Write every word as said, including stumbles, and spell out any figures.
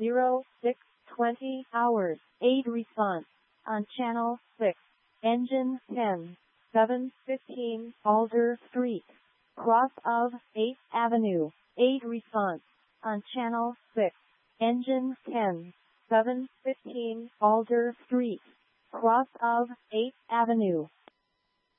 zero six twenty hours. Aid response on Channel six. Engine ten. seven fifteen Alder Street. Cross of eighth Avenue. Aid response on Channel six. Engine ten. seven fifteen Alder Street. Cross of eighth Avenue.